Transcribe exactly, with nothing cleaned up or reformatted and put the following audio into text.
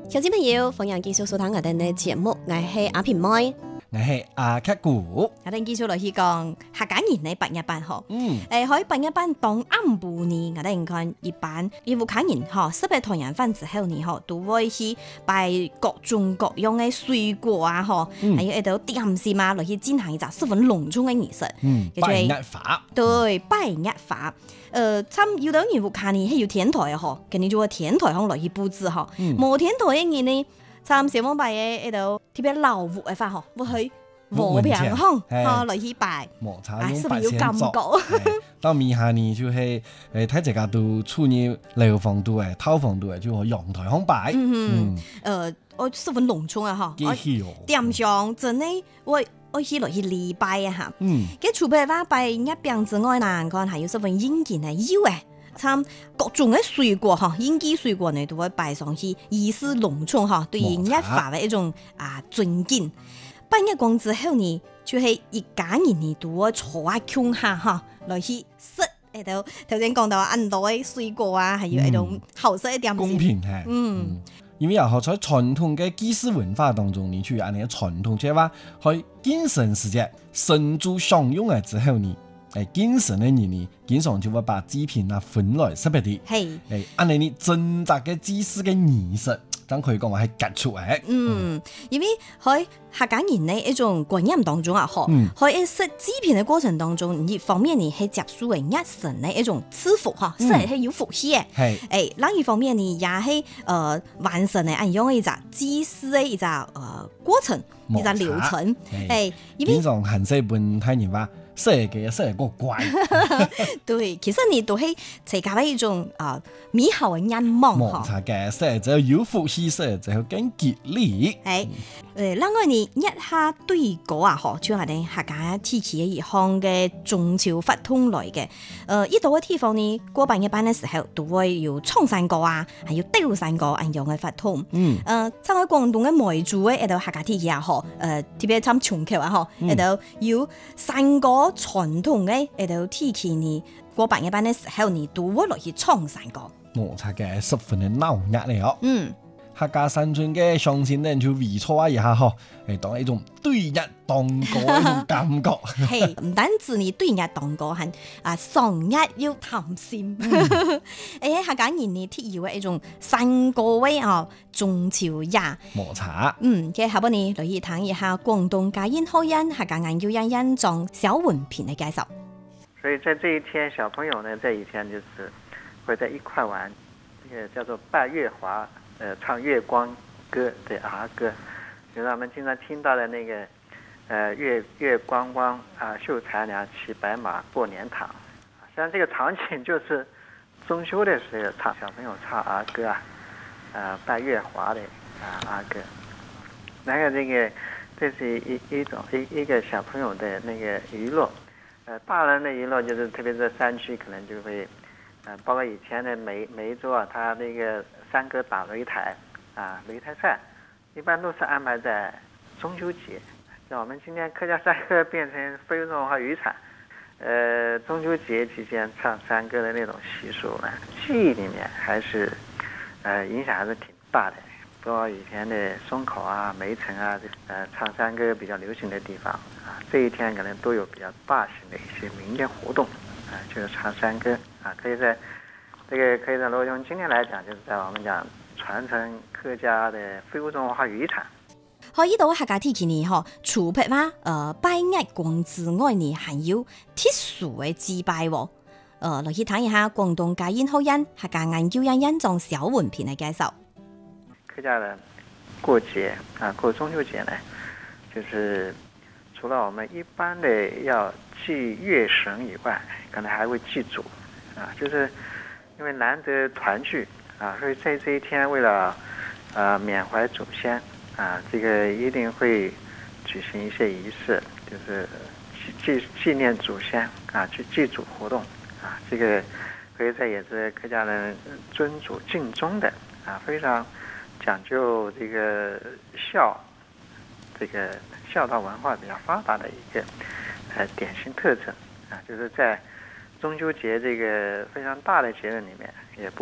小朋友，歡迎繼續收聽我哋嘅節目，我係阿平妹， 我係阿克古。 我哋繼續落去講客家人嘅八月班嗬。 嗯， 誒喺八月班當暗部呢，我哋看一般義務客人嗬，十八團圓飯之後呢，嗬都會去擺各種各樣嘅水果啊，嗬，還有一道點心啊，落去進行一個十分隆重嘅儀式。 嗯， 叫做拜月花。 對，拜月花。誒，差有啲義務客人係有天台嘅嗬，跟住就個天台向落去佈置嗬。冇天台嘅人呢，差小冇拜嘅一道特別老活嘅法嗬，會去和平巷嚇落去拜。 冇錯， 啊， 用是不是有八仙作。 感覺？ 到面下呢就係誒睇隻架度處於樓房度誒套房度誒，就喺陽台向擺。 嗯嗯，誒，我十分隆重啊嗬。 幾好。 點上真係我我去落去禮拜啊嚇。 嗯。 嘅除咗話拜月餅之外呢，講係有十分應景嘅要誒。參各種嘅水果哈，應季水果呢都會擺上去，儀式隆重哈，對於月花嘅一種啊尊敬。拜月光之後呢，就係、是、一家人呢都會坐下傾下哈，來去食喺度。頭先講到很多嘅水果啊，還有一種好食一點公平係。嗯，因為又學在傳統嘅祭祀文化當中，你去按呢個傳統即係話，去敬神時節，神助享用嘅之後呢。誒，敬神嘅人呢，經常就會把祭品啊分來識別啲。係誒，按你呢正則嘅祭祀嘅儀式，咁可以講話係傑出嘅。嗯， 因為喺客家人呢一種觀念當中啊，嗬、嗯，喺食祭品嘅過程當中，一方面呢係接受嘅日神嘅一種賜福嚇，即係係有福氣嘅。係誒，另一方面呢，也係誒完成嘅按樣一個祭祀嘅一個誒過程，一個流程。誒，因為經常行西本睇人話。食嘅食個怪， 對，其實你都係自家嘅一種啊美好嘅願望冇錯嘅，食就有福氣，食就更吉利。 係，誒，另外呢，一下對歌啊，嗬，就係你客家提起嘅一項嘅中秋發通來嘅，誒，呢度嘅地方呢，過八月班嘅時候都會有唱山歌啊，還有吊山歌一樣嘅發通。嗯，誒，參喺廣東嘅梅州嘅一度客家提起啊，嗬，誒，特別參重橋啊，嗬，一度有山歌。傳統嘅誒度提起呢，過八月班嘅時候呢，都會落去唱山歌。 冇錯嘅，十分嘅鬧熱嚟哦。 嗯， 客家山村嘅鄉親呢就圍坐一下嗬，係當一種對日當歌嘅一種感覺。 係唔單止你對日當歌，係啊，上日要談心。誒、嗯，客家人呢提要嘅一種山歌嘅哦，中秋夜。 冇錯。 嗯，嘅下邊呢，嚟去談一下廣東家宴好宴客家研究院院長小文平嘅介紹。 所以在這一天，小朋友呢，在一天就是會在一塊玩，這個叫做拜月華，呃，唱月光歌的兒歌，就是我們經常聽到的那個，呃，月月光光啊，繡才娘騎白馬過年堂。實際上這個場景就是中秋的時候唱小朋友唱兒歌啊，呃，拜月華的啊兒歌。那個這個，這是一一種一一個小朋友的那個娛樂。呃，大人的娛樂就是，特別是山區，可能就會，呃，包括以前的梅梅州啊，它那個山歌打擂台，啊，擂台賽，一般都是安排在中秋節。像我們今天客家山歌變成非物質文化遺產，呃，中秋節期間唱山歌的那種習俗呢，記憶裡面還是，呃，影響還是挺大的。包括以前的松口啊、梅城啊，呃，唱山歌比較流行的地方啊，這一天可能都有比較大型的一些民間活動啊，就是唱山歌啊，可以在這個可以在如果用今天來講，就是在我們講傳承客家的非物質文化遺產。 可以到客家提起呢，嗬，除咗話誒拜月光之外呢，還有特殊嘅祭拜喎。誒，嚟去睇一下廣東家宴好宴客家研究院院長小文平嘅介紹。 客家人過節啊，過中秋節呢，就是除了我們一般的要祭月神以外，可能還會祭祖啊，就是因為難得團聚啊，所以在這一天為了啊緬懷祖先啊，這個一定會舉行一些儀式，就是祭紀念祖先啊，去祭祖活動啊，這個可以在也是客家人尊祖敬宗的啊，非常講究這個孝，這個孝道文化比較發達的一個呃典型特徵啊，就是在中秋節這個非常大的節日裡面，也不